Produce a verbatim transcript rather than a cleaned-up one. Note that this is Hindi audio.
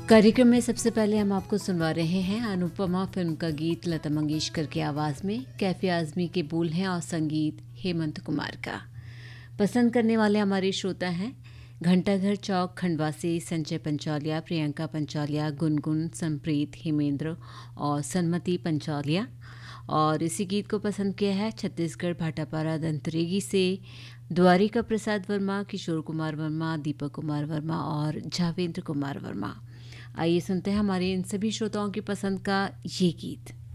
कार्यक्रम में सबसे पहले हम आपको सुनवा रहे हैं अनुपमा फिल्म का गीत लता मंगेशकर की आवाज़ में। कैफे आज़मी के बोल हैं और संगीत हेमंत कुमार का। पसंद करने वाले हमारे श्रोता हैं घंटाघर चौक खंडवा से संजय पंचौलिया, प्रियंका पंचौलिया, गुनगुन, संप्रीत, हेमेंद्र और सन्मति पंचौलिया। और इसी गीत को पसंद किया है छत्तीसगढ़ भाटापारा दंतरेगी से द्वारिका प्रसाद वर्मा, किशोर कुमार वर्मा, दीपक कुमार वर्मा और जावेंद्र कुमार वर्मा। आइए सुनते हैं हमारे इन सभी श्रोताओं की पसंद का ये गीत।